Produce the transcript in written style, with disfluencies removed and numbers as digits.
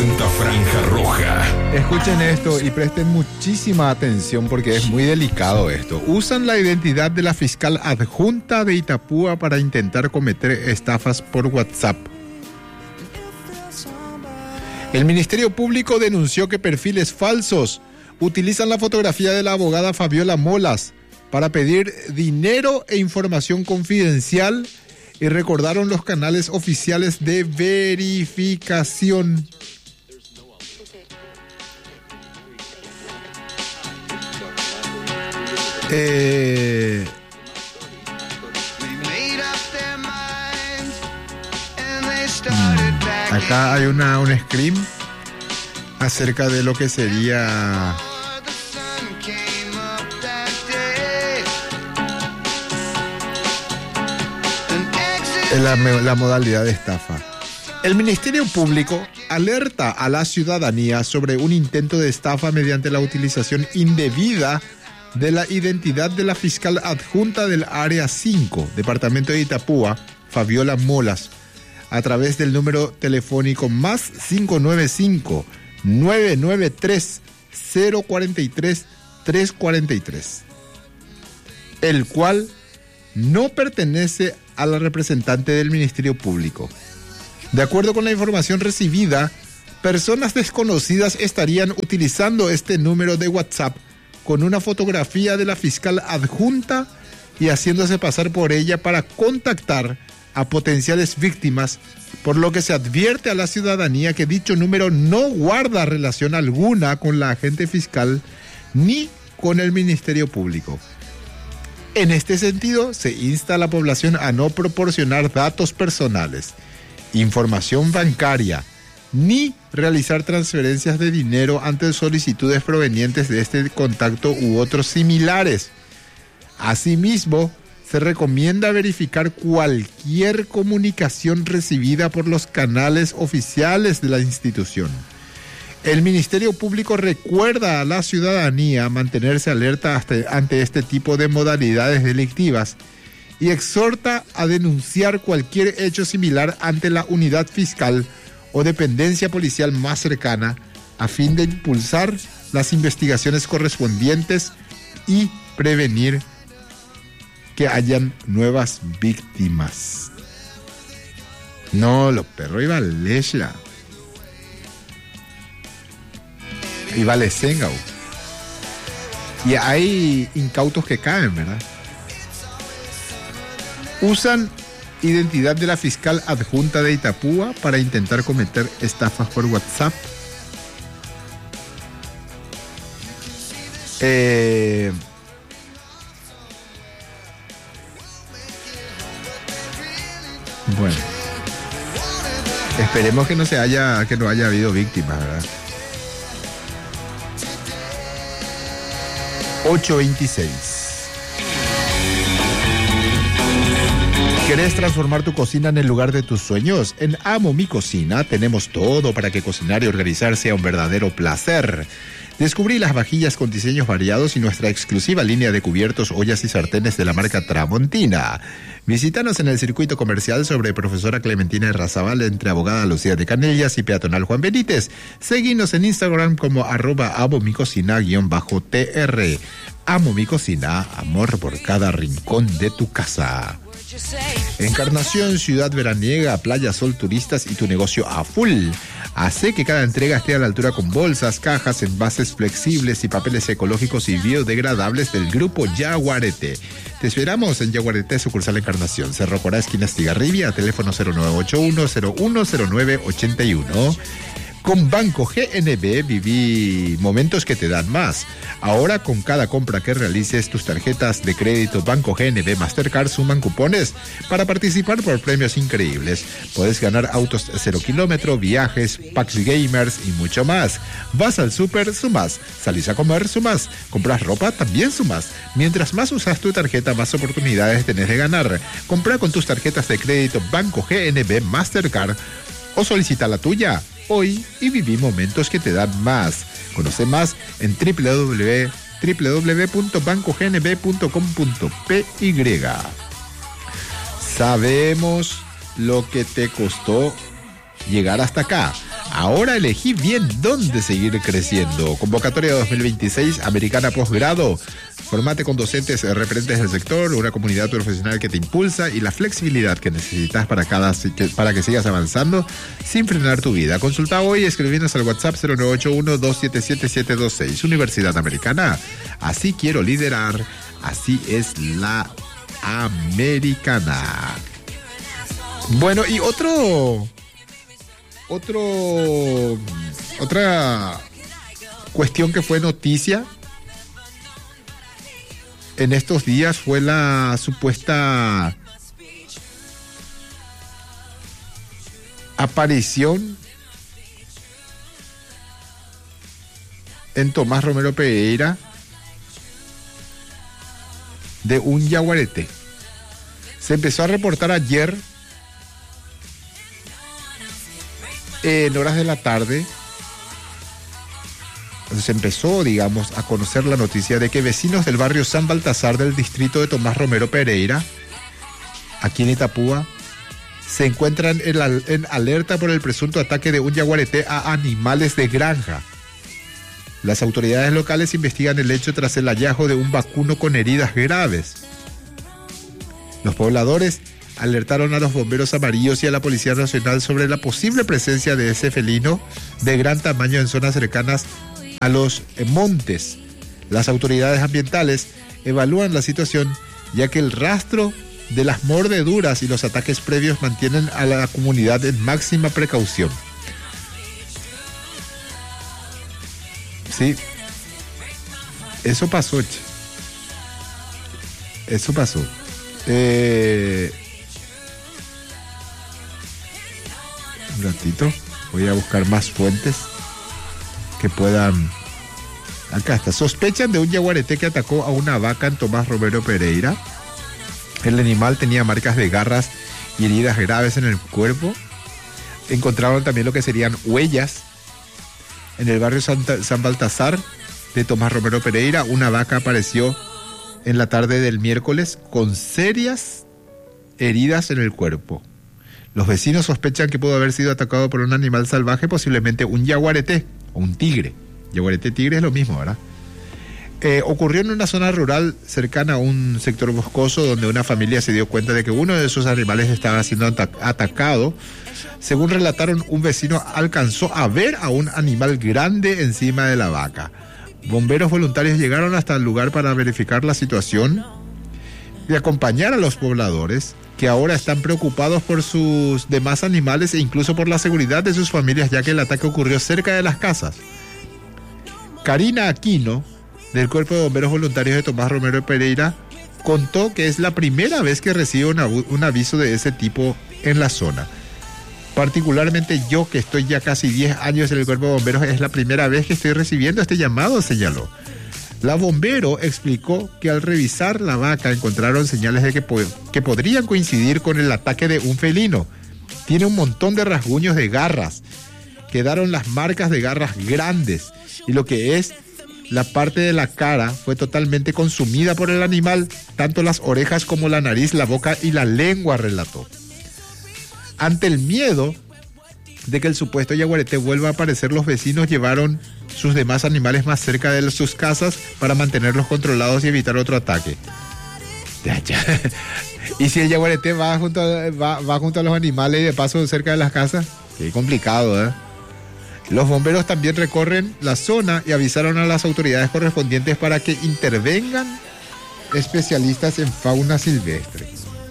presenta Franja Roja. Escuchen esto y presten muchísima atención porque es muy delicado esto. Usan la identidad de la fiscal adjunta de Itapúa para intentar cometer estafas por WhatsApp. El Ministerio Público denunció que perfiles falsos utilizan la fotografía de la abogada Fabiola Molas para pedir dinero e información confidencial y recordaron los canales oficiales de verificación. Acá hay un scream acerca de lo que sería la modalidad de estafa. El Ministerio Público alerta a la ciudadanía sobre un intento de estafa mediante la utilización indebida de la identidad de la fiscal adjunta del Área 5, Departamento de Itapúa, Fabiola Molas, a través del número telefónico más 595-993-043-343, el cual no pertenece a la representante del Ministerio Público. De acuerdo con la información recibida, personas desconocidas estarían utilizando este número de WhatsApp con una fotografía de la fiscal adjunta y haciéndose pasar por ella para contactar a potenciales víctimas, por lo que se advierte a la ciudadanía que dicho número no guarda relación alguna con la agente fiscal ni con el Ministerio Público. En este sentido, se insta a la población a no proporcionar datos personales, información bancaria, ni realizar transferencias de dinero ante solicitudes provenientes de este contacto u otros similares. Asimismo, se recomienda verificar cualquier comunicación recibida por los canales oficiales de la institución. El Ministerio Público recuerda a la ciudadanía mantenerse alerta ante este tipo de modalidades delictivas y exhorta a denunciar cualquier hecho similar ante la unidad fiscal o dependencia policial más cercana a fin de impulsar las investigaciones correspondientes y prevenir que hayan nuevas víctimas. No, los perros iba lesla. Iba lesengao. Y hay incautos que caen, ¿verdad? Usan identidad de la fiscal adjunta de Itapúa para intentar cometer estafas por WhatsApp. Bueno, esperemos que no haya habido víctimas, ¿verdad? 8:26. ¿Querés transformar tu cocina en el lugar de tus sueños? En Amo Mi Cocina tenemos todo para que cocinar y organizar sea un verdadero placer. Descubrí las vajillas con diseños variados y nuestra exclusiva línea de cubiertos, ollas y sartenes de la marca Tramontina. Visítanos en el circuito comercial sobre Profesora Clementina Errazabal entre Abogada Lucía de Canellas y Peatonal Juan Benítez. Seguinos en Instagram como @amomicocina_tr. Amo Mi Cocina, amor por cada rincón de tu casa. Encarnación, ciudad veraniega, playa, sol, turistas y tu negocio a full. Hace que cada entrega esté a la altura con bolsas, cajas, envases flexibles y papeles ecológicos y biodegradables del grupo Yaguarete. Te esperamos en Yaguarete, sucursal Encarnación, Cerro Corá, esquina Estigarribia, teléfono 0981-010981. Con Banco GNB viví momentos que te dan más. Ahora con cada compra que realices, tus tarjetas de crédito Banco GNB Mastercard suman cupones para participar por premios increíbles. Puedes ganar autos 0 kilómetro, viajes, packs gamers y mucho más. Vas al súper, sumas. Salís a comer, sumas. Compras ropa, también sumas. Mientras más usas tu tarjeta, más oportunidades tenés de ganar. Compra con tus tarjetas de crédito Banco GNB Mastercard o solicita la tuya hoy y viví momentos que te dan más. Conoce más en www.bancognb.com.py. Sabemos lo que te costó llegar hasta acá. Ahora elegí bien dónde seguir creciendo. Convocatoria 2026, Americana Postgrado. Formate con docentes referentes del sector, una comunidad profesional que te impulsa y la flexibilidad que necesitas para que sigas avanzando sin frenar tu vida. Consulta hoy, escribinos al WhatsApp 0981-277-726. Universidad Americana. Así quiero liderar. Así es la Americana. Bueno, y otra cuestión que fue noticia en estos días fue la supuesta aparición en Tomás Romero Pereira de un yaguareté. Se empezó a reportar ayer en horas de la tarde. Se empezó, digamos, a conocer la noticia de que vecinos del barrio San Baltasar del distrito de Tomás Romero Pereira, aquí en Itapúa, se encuentran en alerta por el presunto ataque de un yaguareté a animales de granja. Las autoridades locales investigan el hecho tras el hallazgo de un vacuno con heridas graves. Los pobladores alertaron a los bomberos amarillos y a la Policía Nacional sobre la posible presencia de ese felino de gran tamaño en zonas cercanas a los montes. Las autoridades ambientales evalúan la situación, ya que el rastro de las mordeduras y los ataques previos mantienen a la comunidad en máxima precaución. Sí, eso pasó, che. Eso pasó. Un ratito, voy a buscar más fuentes que puedan. Acá está. Sospechan de un yaguareté que atacó a una vaca en Tomás Romero Pereira. El animal tenía marcas de garras y heridas graves en el cuerpo. Encontraron también lo que serían huellas en el barrio San Baltasar de Tomás Romero Pereira. Una vaca apareció en la tarde del miércoles con serias heridas en el cuerpo. Los vecinos sospechan que pudo haber sido atacado por un animal salvaje, posiblemente un yaguareté o un tigre. Yaguareté, tigre es lo mismo, ¿verdad? Ocurrió en una zona rural cercana a un sector boscoso donde una familia se dio cuenta de que uno de esos animales estaba siendo atacado. Según relataron, un vecino alcanzó a ver a un animal grande encima de la vaca. Bomberos voluntarios llegaron hasta el lugar para verificar la situación y acompañar a los pobladores, que ahora están preocupados por sus demás animales e incluso por la seguridad de sus familias, ya que el ataque ocurrió cerca de las casas. Karina Aquino, del Cuerpo de Bomberos Voluntarios de Tomás Romero Pereira, contó que es la primera vez que recibe un aviso de ese tipo en la zona. Particularmente yo, que estoy ya casi 10 años en el Cuerpo de Bomberos, es la primera vez que estoy recibiendo este llamado, señaló. La bombero explicó que al revisar la vaca encontraron señales de que podrían coincidir con el ataque de un felino. Tiene un montón de rasguños de garras. Quedaron las marcas de garras grandes y lo que es la parte de la cara fue totalmente consumida por el animal, tanto las orejas como la nariz, la boca y la lengua, relató. Ante el miedo de que el supuesto yaguareté vuelva a aparecer, los vecinos llevaron sus demás animales más cerca de sus casas para mantenerlos controlados y evitar otro ataque. ¿Y si el yaguareté va junto a los animales y de paso cerca de las casas? Qué complicado, ¿eh? Los bomberos también recorren la zona y avisaron a las autoridades correspondientes para que intervengan especialistas en fauna silvestre.